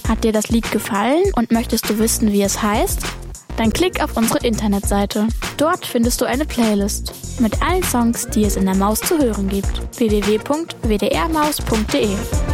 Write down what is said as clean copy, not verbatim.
Hat dir das Lied gefallen und möchtest du wissen, wie es heißt? Dann klick auf unsere Internetseite. Dort findest du eine Playlist mit allen Songs, die es in der Maus zu hören gibt. www.wdrmaus.de